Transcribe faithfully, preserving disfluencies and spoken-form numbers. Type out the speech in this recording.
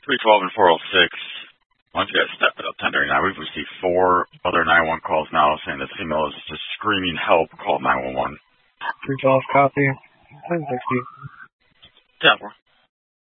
three twelve and four oh six. Why don't you guys step it up ten thirty-nine? We've received four other nine one one calls now saying this female is just screaming help. Call nine one one. three twelve, copy. ten sixty. ten four.